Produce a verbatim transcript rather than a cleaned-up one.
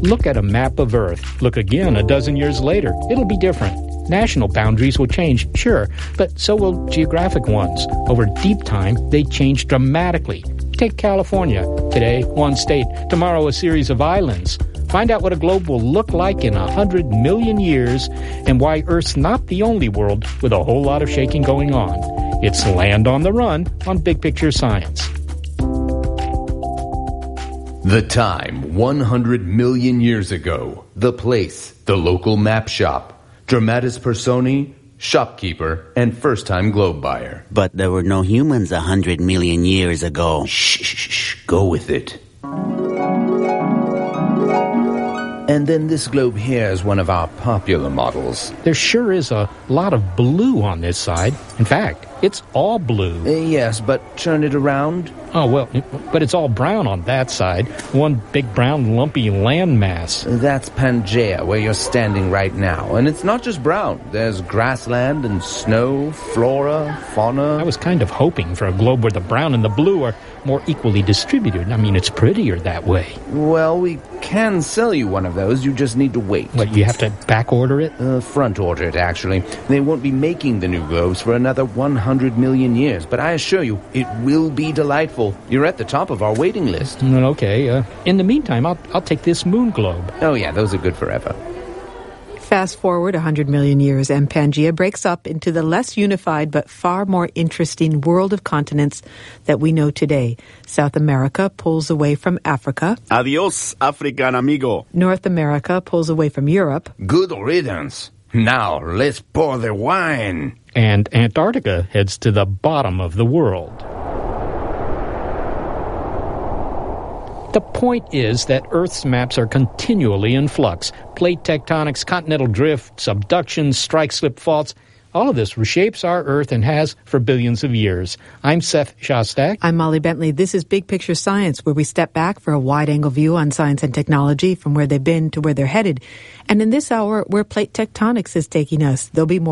Look at a map of Earth. Look again a dozen years later. It'll be different. National boundaries will change, sure, but so will geographic ones. Over deep time, they change dramatically. Take California. Today, one state. Tomorrow, a series of islands. Find out what a globe will look like in a hundred million years and why Earth's not the only world with a whole lot of shaking going on. It's Land on the Run on Big Picture Science. The time, one hundred million years ago. The place, the local map shop. Dramatis Personae, shopkeeper, and first-time globe buyer. But there were no humans a hundred million years ago. Shh, shh, shh, go with it. And then this globe here is one of our popular models. There sure is a lot of blue on this side. In fact, it's all blue. Uh, yes, but turn it around. Oh, well, but it's all brown on that side. One big brown lumpy landmass. That's Pangaea, where you're standing right now. And it's not just brown. There's grassland and snow, flora, fauna. I was kind of hoping for a globe where the brown and the blue are more equally distributed. I mean, it's prettier that way. Well, we can sell you one of those. You just need to wait. What, you have to back order it? Uh, front order it, actually. They won't be making the new globes for another one hundred million years, but I assure you, it will be delightful. You're at the top of our waiting list. Mm, okay. Uh, in the meantime, I'll, I'll take this moon globe. Oh, yeah, those are good forever. Fast forward one hundred million years, and Pangaea breaks up into the less unified but far more interesting world of continents that we know today. South America pulls away from Africa. Adios, African amigo. North America pulls away from Europe. Good riddance. Now, let's pour the wine. And Antarctica heads to the bottom of the world. The point is that Earth's maps are continually in flux. Plate tectonics, continental drift, subduction, strike-slip faults, all of this reshapes our Earth and has for billions of years. I'm Seth Shostak. I'm Molly Bentley. This is Big Picture Science, where we step back for a wide-angle view on science and technology from where they've been to where they're headed. And in this hour, where plate tectonics is taking us, there'll be more